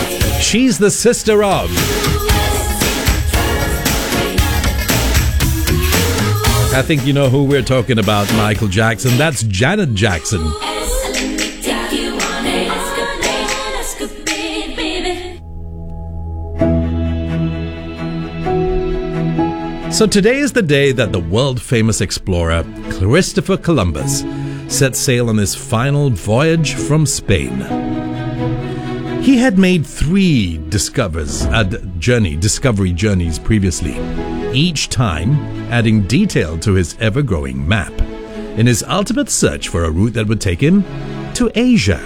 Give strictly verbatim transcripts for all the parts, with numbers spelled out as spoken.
She's the sister of. I think you know who we're talking about, Michael Jackson. That's Janet Jackson. So today is the day that the world-famous explorer Christopher Columbus set sail on his final voyage from Spain. He had made three discovers, uh, journey, discovery journeys previously, each time adding detail to his ever-growing map, in his ultimate search for a route that would take him to Asia.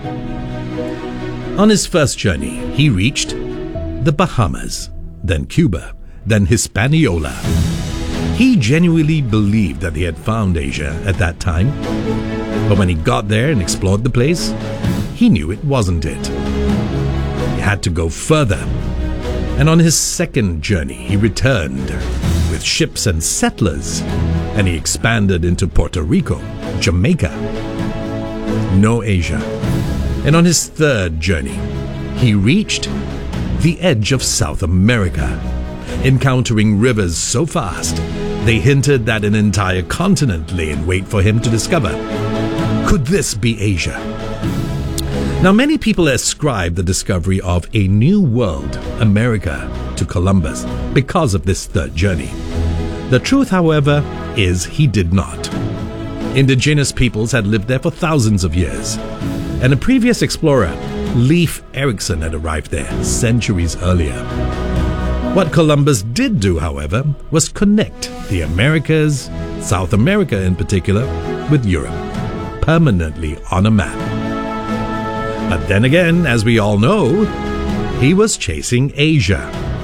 On his first journey, he reached the Bahamas, then Cuba, then Hispaniola. He genuinely believed that he had found Asia at that time, but when he got there and explored the place, he knew it wasn't it. He had to go further, and on his second journey, he returned with ships and settlers, and he expanded into Puerto Rico, Jamaica. No Asia. And on his third journey, he reached the edge of South America, encountering rivers so fast they hinted that an entire continent lay in wait for him to discover. Could this be Asia? Now, many people ascribe the discovery of a new world, America, to Columbus because of this third journey. The truth, however, is he did not. Indigenous peoples had lived there for thousands of years, and a previous explorer, Leif Erikson, had arrived there centuries earlier. What Columbus did do, however, was connect the Americas, South America in particular, with Europe, permanently on a map. But then again, as we all know, he was chasing Asia.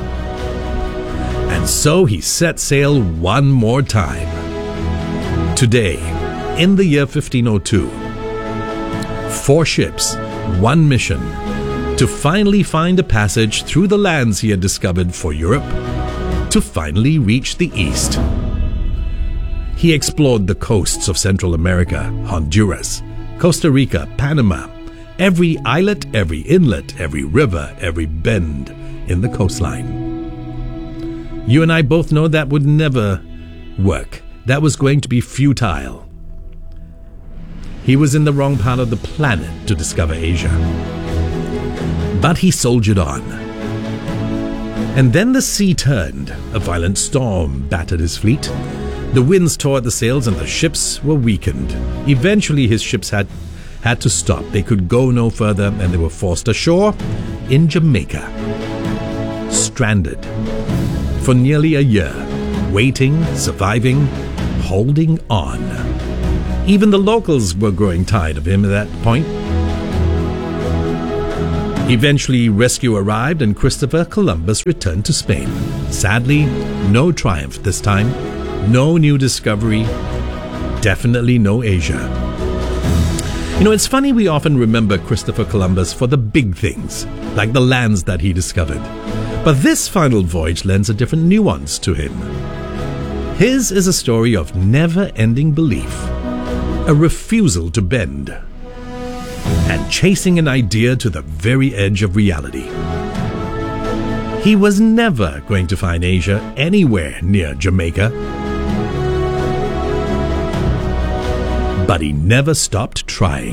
And so he set sail one more time. Today, in the year fifteen oh two, four ships, one mission, to finally find a passage through the lands he had discovered for Europe, to finally reach the East. He explored the coasts of Central America, Honduras, Costa Rica, Panama, every islet, every inlet, every river, every bend in the coastline. You and I both know that would never work. That was going to be futile. He was in the wrong part of the planet to discover Asia. But he soldiered on. And then the sea turned. A violent storm battered his fleet. The winds tore at the sails and the ships were weakened. Eventually his ships had, had to stop. They could go no further and they were forced ashore in Jamaica. Stranded for nearly a year, waiting, surviving, holding on. Even the locals were growing tired of him at that point. Eventually, rescue arrived and Christopher Columbus returned to Spain. Sadly, no triumph this time, no new discovery, definitely no Asia. You know, it's funny we often remember Christopher Columbus for the big things, like the lands that he discovered. But this final voyage lends a different nuance to him. His is a story of never-ending belief, a refusal to bend, and chasing an idea to the very edge of reality. He was never going to find Asia anywhere near Jamaica, but he never stopped trying.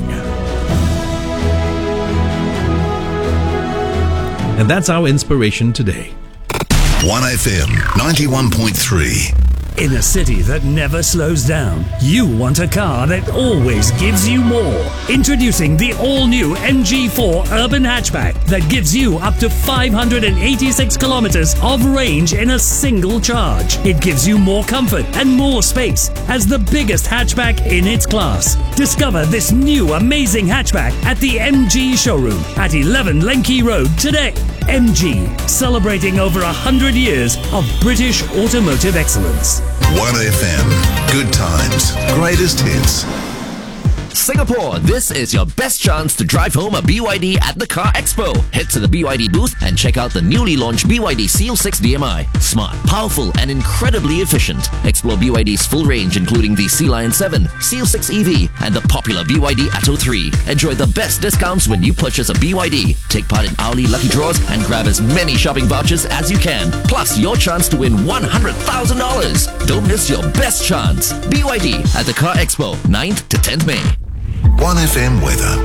And that's our inspiration today. one F M ninety-one point three. In a city that never slows down, you want a car that always gives you more. Introducing the all-new M G four Urban Hatchback that gives you up to five hundred eighty-six kilometers of range in a single charge. It gives you more comfort and more space as the biggest hatchback in its class. Discover this new amazing hatchback at the M G showroom at eleven Lenky Road today. M G, celebrating over one hundred years of British automotive excellence. one F M, good times, greatest hits. Singapore, this is your best chance to drive home a B Y D at the Car Expo. Head to the B Y D booth and check out the newly launched B Y D Seal six D M I. Smart, powerful and incredibly efficient. Explore B Y D's full range including the Sea Lion seven, Seal six E V and the popular B Y D Atto three. Enjoy the best discounts when you purchase a B Y D. Take part in hourly lucky draws and grab as many shopping vouchers as you can. Plus your chance to win one hundred thousand dollars. Don't miss your best chance. B Y D at the Car Expo, ninth to tenth May. one F M weather.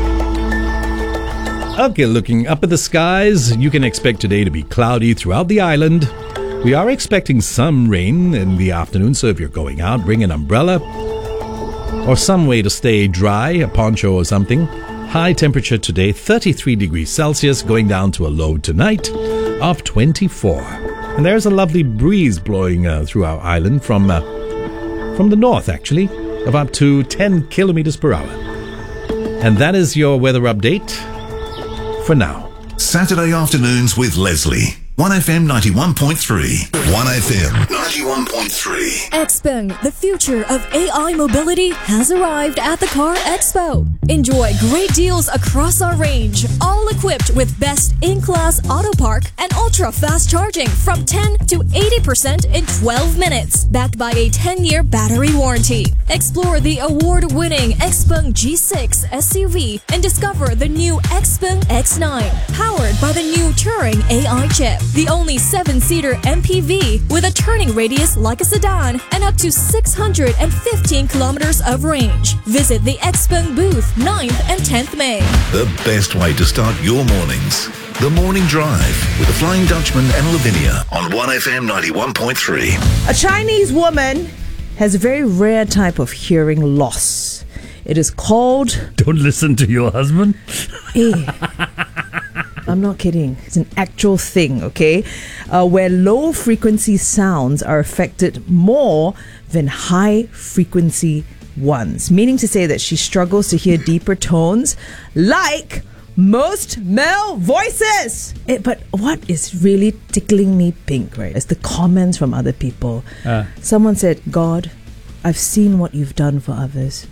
Okay, looking up at the skies, you can expect today to be cloudy throughout the island. We are expecting some rain in the afternoon, so if you're going out, bring an umbrella or some way to stay dry, a poncho or something. High temperature today, thirty-three degrees Celsius, going down to a low tonight of twenty-four. And there's a lovely breeze blowing uh, through our island from uh, from the north, actually, of up to ten kilometers per hour. And that is your weather update for now. Saturday afternoons with Leslie. one F M ninety-one point three. one F M ninety-one point three. Xpeng, the future of A I mobility, has arrived at the Car Expo. Enjoy great deals across our range, all equipped with best in-class auto park and ultra-fast charging from ten to eighty percent in twelve minutes, backed by a ten-year battery warranty. Explore the award-winning Xpeng G six S U V and discover the new Xpeng X nine, powered by the new Turing A I chip. The only seven-seater M P V with a turning radius like a sedan and up to six hundred fifteen kilometers of range. Visit the Xpeng booth ninth and tenth May. The best way to start your mornings. The Morning Drive with the Flying Dutchman and Lavinia on one F M ninety-one point three. A Chinese woman has a very rare type of hearing loss. It is called... Don't listen to your husband. Eh. I'm not kidding. It's an actual thing, okay? Uh, where low-frequency sounds are affected more than high-frequency ones. Meaning to say that she struggles to hear deeper tones like most male voices. It, but what is really tickling me pink, right, is the comments from other people. Uh. Someone said, God, I've seen what you've done for others.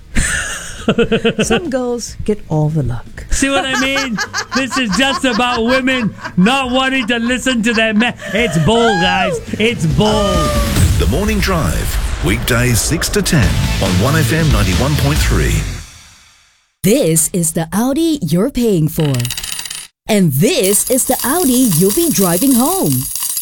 Some girls get all the luck. See what I mean? This is just about women not wanting to listen to their men. It's bull, guys. It's bull. The Morning Drive, weekdays six to ten on one F M ninety-one point three. This is the Audi you're paying for. And this is the Audi you'll be driving home.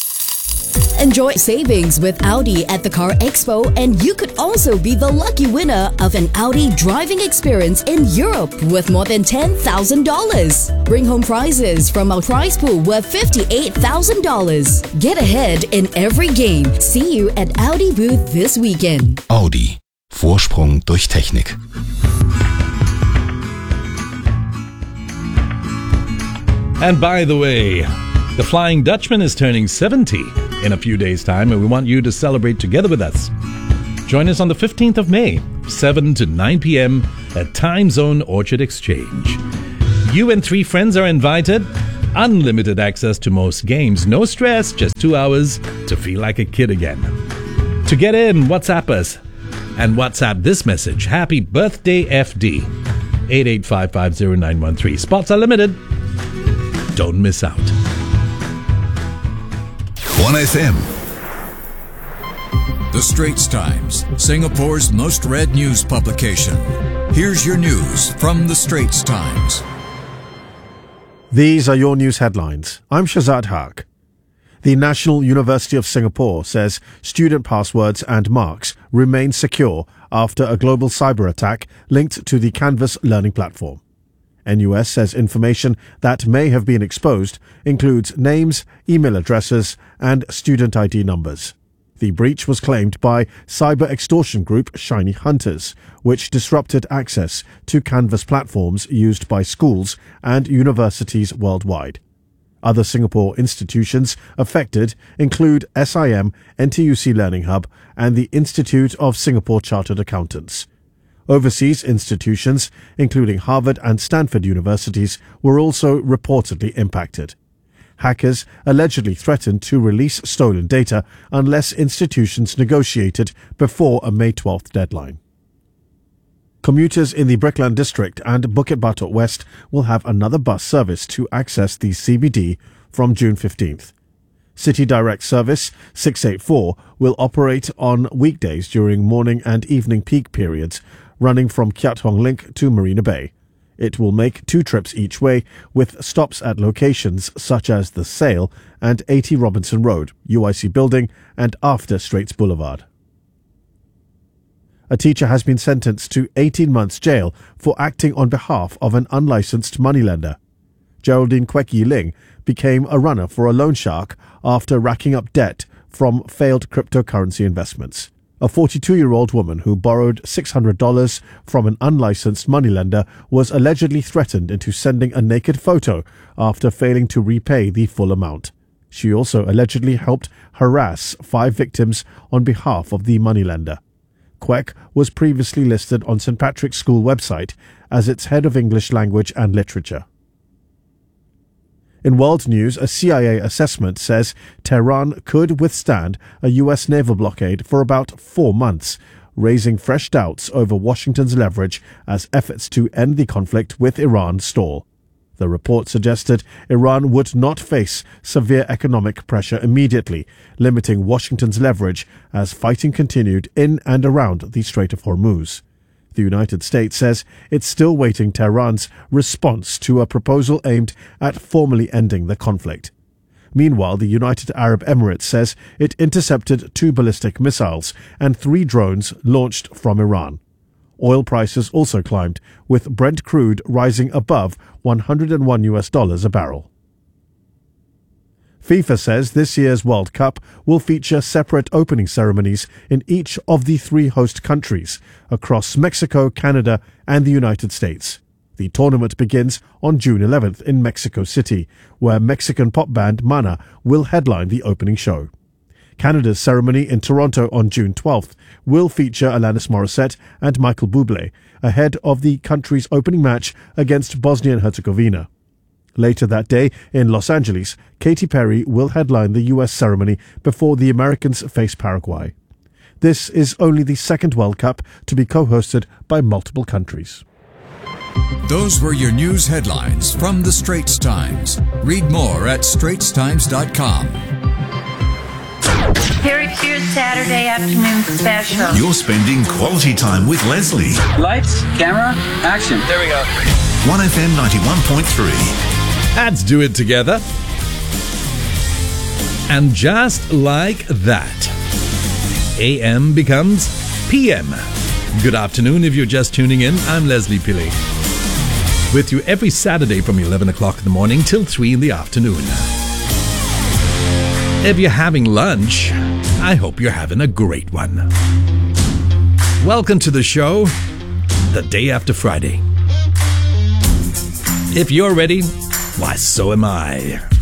Enjoy savings with Audi at the Car Expo, and you could also be the lucky winner of an Audi driving experience in Europe with more than ten thousand dollars. Bring home prizes from a prize pool worth fifty-eight thousand dollars. Get ahead in every game. See you at Audi booth this weekend. Audi. Vorsprung durch Technik. And by the way, the Flying Dutchman is turning seventy in a few days' time, and we want you to celebrate together with us. Join us on the fifteenth of May, seven to nine p.m. at Time Zone Orchard Exchange. You and three friends are invited. Unlimited access to most games. No stress, just two hours to feel like a kid again. To get in, WhatsApp us and WhatsApp this message. Happy birthday, F D. eight eight five five zero nine one three. Spots are limited. Don't miss out. one F M. The Straits Times, Singapore's most read news publication. Here's your news from The Straits Times. These are your news headlines. I'm Shazad Haq. The National University of Singapore says student passwords and marks remain secure after a global cyber attack linked to the Canvas learning platform. N U S says information that may have been exposed includes names, email addresses, and student I D numbers. The breach was claimed by cyber extortion group Shiny Hunters, which disrupted access to Canvas platforms used by schools and universities worldwide. Other Singapore institutions affected include S I M, N T U C Learning Hub, and the Institute of Singapore Chartered Accountants. Overseas institutions, including Harvard and Stanford universities, were also reportedly impacted. Hackers allegedly threatened to release stolen data unless institutions negotiated before a May twelfth deadline. Commuters in the Brickland District and Bukit Batok West will have another bus service to access the C B D from June fifteenth. City Direct Service six eighty-four will operate on weekdays during morning and evening peak periods, running from Kiat Hong Link to Marina Bay. It will make two trips each way, with stops at locations such as The Sale and eighty Robinson Road, U I C Building, and after Straits Boulevard. A teacher has been sentenced to eighteen months jail for acting on behalf of an unlicensed moneylender. Geraldine Kwek Yi Ling became a runner for a loan shark after racking up debt from failed cryptocurrency investments. A forty-two-year-old woman who borrowed six hundred dollars from an unlicensed moneylender was allegedly threatened into sending a naked photo after failing to repay the full amount. She also allegedly helped harass five victims on behalf of the moneylender. Kwek was previously listed on Saint Patrick's School website as its head of English language and literature. In world news, a C I A assessment says Tehran could withstand a U S naval blockade for about four months, raising fresh doubts over Washington's leverage as efforts to end the conflict with Iran stall. The report suggested Iran would not face severe economic pressure immediately, limiting Washington's leverage as fighting continued in and around the Strait of Hormuz. The United States says it's still waiting Tehran's response to a proposal aimed at formally ending the conflict. Meanwhile, the United Arab Emirates says it intercepted two ballistic missiles and three drones launched from Iran. Oil prices also climbed, with Brent crude rising above one hundred one U S dollars a barrel. FIFA says this year's World Cup will feature separate opening ceremonies in each of the three host countries across Mexico, Canada, and the United States. The tournament begins on June eleventh in Mexico City, where Mexican pop band Mana will headline the opening show. Canada's ceremony in Toronto on June twelfth will feature Alanis Morissette and Michael Bublé, ahead of the country's opening match against Bosnia and Herzegovina. Later that day, in Los Angeles, Katy Perry will headline the U S ceremony before the Americans face Paraguay. This is only the second World Cup to be co-hosted by multiple countries. Those were your news headlines from the Straits Times. Read more at straits times dot com. Here is your Saturday afternoon special. You're spending quality time with Leslie. Lights, camera, action. There we go. one F M ninety-one point three. Let's do it together. And just like that, A M becomes P M. Good afternoon if you're just tuning in. I'm Leslie Pillay, with you every Saturday from eleven o'clock in the morning till three in the afternoon. If you're having lunch, I hope you're having a great one. Welcome to the show, the day after Friday. If you're ready, why, so am I.